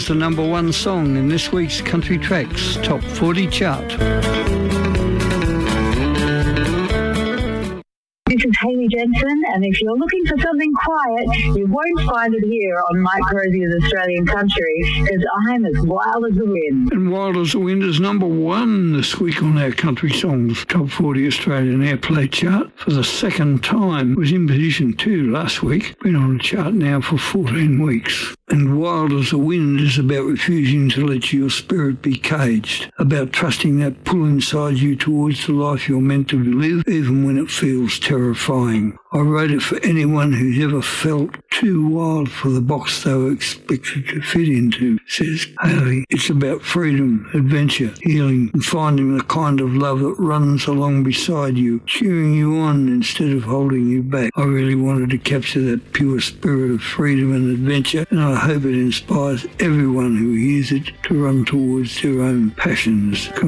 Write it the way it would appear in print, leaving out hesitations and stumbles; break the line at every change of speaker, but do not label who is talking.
the number one song in this week's Country Tracks Top 40 chart.
This is Hayley Jensen, and if you're looking for something quiet, you won't find it here on Mike Crosier's Australian Country, because I'm as wild as the wind.
And Wild as the Wind is number one this week on our Country Songs Top 40 Australian Airplay chart for the second time. It was in position 2 last week, been on the chart now for 14 weeks. And Wild as the Wind is about refusing to let your spirit be caged, about trusting that pull inside you towards the life you're meant to live, even when it feels terrifying. I wrote it for anyone who's ever felt too wild for the box they were expected to fit into, says Hayley. It's about freedom, adventure, healing, and finding the kind of love that runs along beside you, cheering you on instead of holding you back. I really wanted to capture that pure spirit of freedom and adventure, and I hope it inspires everyone who hears it to run towards their own passions.